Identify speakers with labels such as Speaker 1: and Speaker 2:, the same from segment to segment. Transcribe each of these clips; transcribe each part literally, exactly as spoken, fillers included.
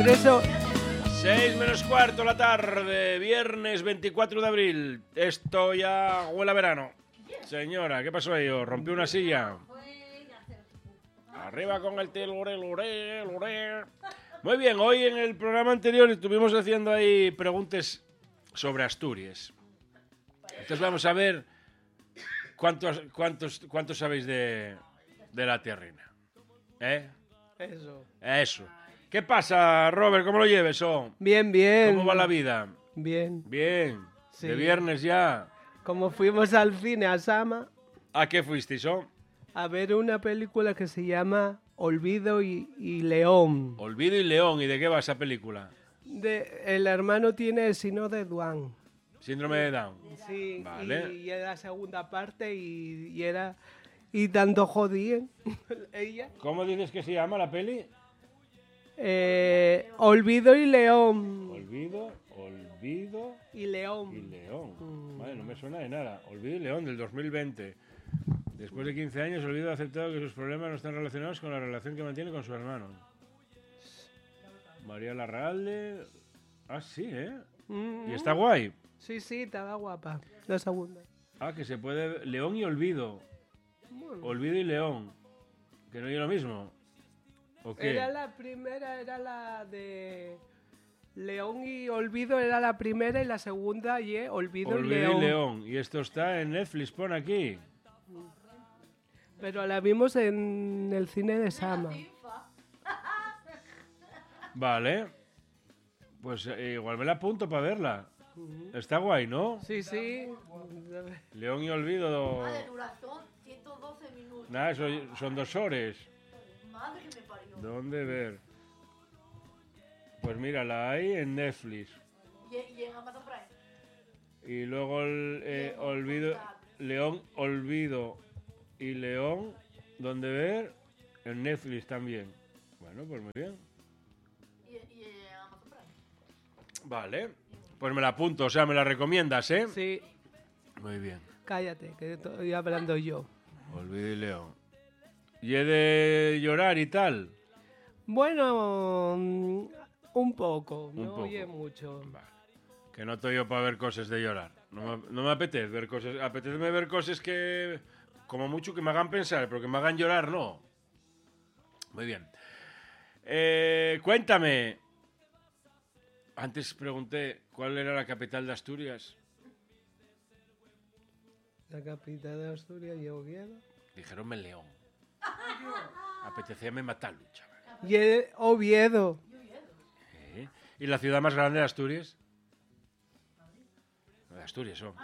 Speaker 1: Por eso...
Speaker 2: seis menos cuarto la tarde, viernes veinticuatro de abril. Esto ya huele a verano. Señora, ¿qué pasó ahí? ¿Os rompió una silla? Arriba con el tilure, lure, lure. Muy bien, hoy en el programa anterior estuvimos haciendo ahí preguntas sobre Asturias. Entonces vamos a ver cuántos, cuántos, cuántos sabéis de, de la tierrina. ¿Eh?
Speaker 1: Eso.
Speaker 2: Eso. ¿Qué pasa, Robert? ¿Cómo lo lleves? Oh?
Speaker 1: Bien, bien.
Speaker 2: ¿Cómo va la vida?
Speaker 1: Bien.
Speaker 2: Bien.
Speaker 1: Sí.
Speaker 2: De viernes ya.
Speaker 1: Como fuimos al cine a Sama
Speaker 2: ¿A qué fuisteis, oh?
Speaker 1: a ver una película que se llama Olvido y, y León.
Speaker 2: Olvido y León. ¿Y de qué va esa película?
Speaker 1: De, el hermano tiene el síndrome de Down.
Speaker 2: Síndrome de Down.
Speaker 1: Sí,
Speaker 2: Vale.
Speaker 1: y, y era la segunda parte y, y era... Y tanto jodían ella.
Speaker 2: ¿Cómo dices que se llama la peli?
Speaker 1: Eh, Olvido y León.
Speaker 2: Olvido, Olvido
Speaker 1: Y León.
Speaker 2: y León.
Speaker 1: Mm.
Speaker 2: Vale, no me suena de nada. Olvido y León del dos mil veinte. Después de quince años, Olvido ha aceptado que sus problemas no están relacionados con la relación que mantiene con su hermano. María Larralde. Ah, sí, ¿eh?
Speaker 1: Mm.
Speaker 2: Y está guay.
Speaker 1: Sí, sí, estaba guapa. La segunda.
Speaker 2: Ah, que se puede... León y Olvido.
Speaker 1: Bueno.
Speaker 2: Olvido y León. Que no es lo mismo. ¿O qué?
Speaker 1: Era la primera, era la de León y Olvido, era la primera y la segunda y eh, Olvido,
Speaker 2: Olvido
Speaker 1: y León.
Speaker 2: y León. Y esto está en Netflix, pon aquí.
Speaker 1: Pero la vimos en el cine de Sama.
Speaker 2: Vale. Pues eh, igual me la apunto para verla. Está guay, ¿no?
Speaker 1: Sí, sí.
Speaker 2: León y Olvido.
Speaker 3: Ah, de duración, ciento doce minutos.
Speaker 2: Nada, eso son dos horas.
Speaker 3: Madre que me parió.
Speaker 2: ¿Dónde ver? Pues mira, la hay en Netflix.
Speaker 3: Y, y en Amazon Prime.
Speaker 2: Y luego el, eh,
Speaker 3: León,
Speaker 2: Olvido,
Speaker 3: Movistar.
Speaker 2: León, Olvido y León, ¿dónde ver? En Netflix también. Bueno, pues muy bien.
Speaker 3: Y, y en Amazon Prime.
Speaker 2: Vale. Pues me la apunto, o sea, me la recomiendas, ¿eh?
Speaker 1: Sí,
Speaker 2: Muy bien.
Speaker 1: cállate, que estoy hablando yo.
Speaker 2: Olvido y León. ¿Y he de llorar y tal?
Speaker 1: Bueno, mm, un poco,
Speaker 2: Un
Speaker 1: no
Speaker 2: poco.
Speaker 1: oye mucho.
Speaker 2: Vale. Que no estoy yo para ver cosas de llorar. No me, no me apetece ver cosas. Apetece ver cosas que, como mucho, que me hagan pensar, pero que me hagan llorar, no. Muy bien. Eh, cuéntame. Antes pregunté cuál era la capital de Asturias.
Speaker 1: La capital de Asturias y Oviedo.
Speaker 2: Dijeronme León. Apetecíame matarlo, chaval.
Speaker 1: Y el Oviedo.
Speaker 2: ¿Eh? ¿Y la ciudad más grande de Asturias? De Asturias, ¿no?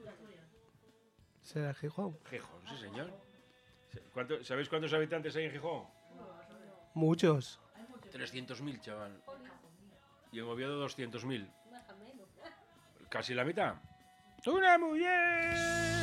Speaker 1: ¿Será Gijón?
Speaker 2: Gijón, sí, señor. ¿Cuánto- ¿Sabéis cuántos habitantes hay en Gijón?
Speaker 1: Muchos.
Speaker 2: trescientos mil, chaval. Y en Oviedo doscientos mil. Casi la mitad. ¡Una mujer!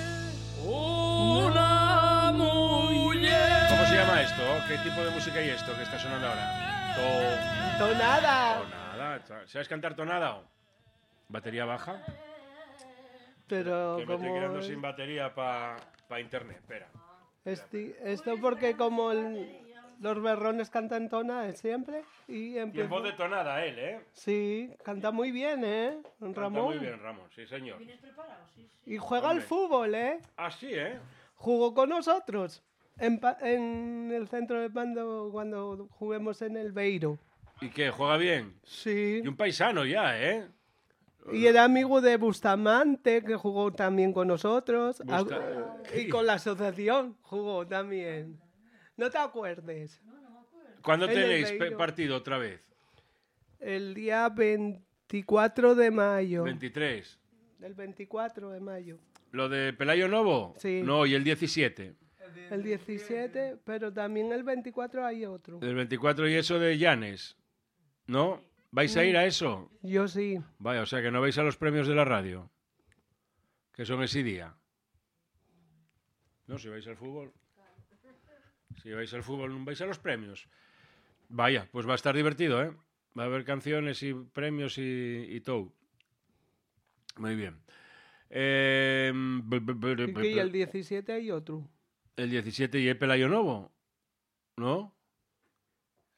Speaker 4: Una mujer.
Speaker 2: ¿Cómo se llama esto? ¿Qué tipo de música hay esto que está sonando ahora? To-
Speaker 1: ¡Tonada!
Speaker 2: Tonada. ¿Sabes cantar tonada? o? ¿Batería baja?
Speaker 1: Pero
Speaker 2: Que me estoy
Speaker 1: como...
Speaker 2: quedando sin batería para pa internet. Espera.
Speaker 1: Esti- esto porque como el- los berrones cantan tonada siempre y
Speaker 2: Y en
Speaker 1: empezó...
Speaker 2: voz de tonada él, ¿eh?
Speaker 1: Sí, canta muy bien, ¿eh?
Speaker 2: Canta
Speaker 1: Ramón.
Speaker 2: muy bien, Ramón. Sí, señor.
Speaker 3: ¿Vienes preparado? Sí, sí.
Speaker 1: Y juega al
Speaker 2: Hombre.
Speaker 1: fútbol, ¿eh?
Speaker 2: Ah, sí, ¿eh?
Speaker 1: Jugó con nosotros en, pa- en el centro de mando cuando juguemos en el Beiro.
Speaker 2: ¿Y qué? ¿Juega bien?
Speaker 1: Sí.
Speaker 2: Y un paisano ya, ¿eh?
Speaker 1: Y era amigo de Bustamante, que jugó también con nosotros.
Speaker 2: Busta-
Speaker 1: Ah, Y con la asociación jugó también. ¿No te acuerdes?
Speaker 2: ¿Cuándo
Speaker 1: En el
Speaker 2: tenéis pe-
Speaker 1: Beiro.
Speaker 2: partido otra vez?
Speaker 1: El día veinticuatro de mayo.
Speaker 2: veintitrés.
Speaker 1: El veinticuatro de mayo.
Speaker 2: ¿Lo de Pelayo Novo?
Speaker 1: Sí.
Speaker 2: No, y el diecisiete.
Speaker 1: El diecisiete, pero también el veinticuatro hay otro.
Speaker 2: El veinticuatro y eso de Llanes. ¿No? ¿Vais a ir a eso?
Speaker 1: Yo sí.
Speaker 2: Vaya, o sea que no vais a los premios de la radio. Que son ese día. No, si vais al fútbol. Si vais al fútbol, no vais a los premios. Vaya, pues va a estar divertido, ¿eh? Va a haber canciones y premios y, y todo. Muy bien. Eh, b- b- b-
Speaker 1: Y
Speaker 2: b-
Speaker 1: que y el diecisiete hay otro.
Speaker 2: el diecisiete y el Pelayo Novo, ¿no?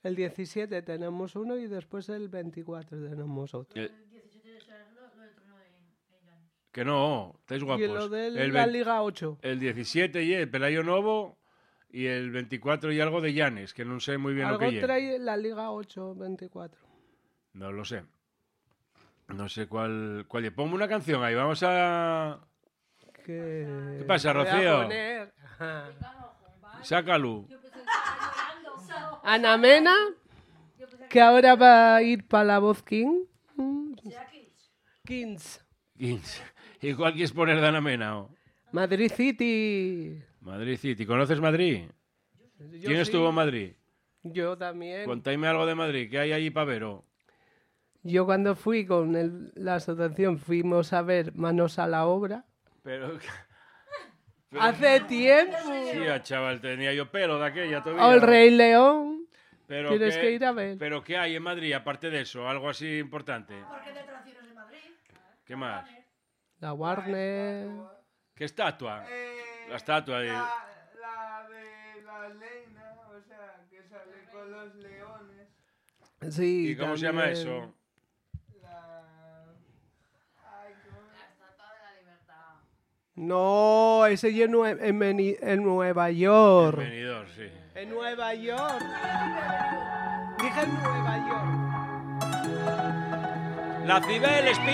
Speaker 1: El diecisiete tenemos uno y después el veinticuatro tenemos otro.
Speaker 2: Eh,
Speaker 3: El diecisiete será lo, lo del torneo en, en Llanes.
Speaker 2: que no, estáis guapos.
Speaker 1: Y lo de
Speaker 2: el,
Speaker 1: la
Speaker 2: vein-
Speaker 1: Liga ocho.
Speaker 2: el diecisiete y el Pelayo Novo y el veinticuatro y algo de Llanes, que no sé muy bien lo
Speaker 1: Algo
Speaker 2: que lle.
Speaker 1: trae la Liga ocho, veinticuatro.
Speaker 2: No lo sé. No sé cuál, cuál lle. Ponme una canción ahí, vamos a...
Speaker 1: ¿Qué,
Speaker 2: ¿Qué pasa,
Speaker 1: voy a
Speaker 2: Rocío?
Speaker 1: poner? Ajá.
Speaker 2: Sácalo.
Speaker 3: Yo pensé que estaba llorando.
Speaker 1: Ana Mena,
Speaker 3: Yo pensé
Speaker 1: que ahora va a ir para la voz King. Mm,
Speaker 3: que sea Kids.
Speaker 1: Kings.
Speaker 2: quince. ¿Y cuál quieres poner de Ana Mena? oh?
Speaker 1: Madrid City.
Speaker 2: Madrid City. ¿Conoces Madrid?
Speaker 1: Yo
Speaker 2: ¿Quién
Speaker 1: sí.
Speaker 2: estuvo en Madrid?
Speaker 1: Yo también.
Speaker 2: Contadme algo de Madrid. ¿Qué hay allí para ver? oh?
Speaker 1: Yo cuando fui con el- la asociación fuimos a ver Manos a la Obra.
Speaker 2: Pero... pero-
Speaker 1: Hace tiempo.
Speaker 2: Sí, ah, chaval, tenía yo pelo de aquella
Speaker 1: O
Speaker 2: todavía.
Speaker 1: el Rey León.
Speaker 2: Pero
Speaker 1: Tienes
Speaker 2: qué-
Speaker 1: que ir a ver.
Speaker 2: ¿Pero qué hay en Madrid aparte de eso? Algo así importante.
Speaker 3: Parque de atracciones de Madrid.
Speaker 2: ¿Qué más?
Speaker 1: La Warner.
Speaker 2: ¿Qué estatua?
Speaker 5: Eh,
Speaker 2: La estatua de...
Speaker 5: La, la de la Leina, o sea, que sale con los leones.
Speaker 1: Sí,
Speaker 2: ¿Y cómo se llama
Speaker 1: también.
Speaker 2: eso?
Speaker 5: La... Ay, ¿cómo?
Speaker 3: La Estatua de la Libertad.
Speaker 1: No, ese ya en, Nue- en Beni- en Nueva York.
Speaker 2: Venidor, sí.
Speaker 1: En Nueva York. Dije en Nueva York.
Speaker 2: La Cibeles,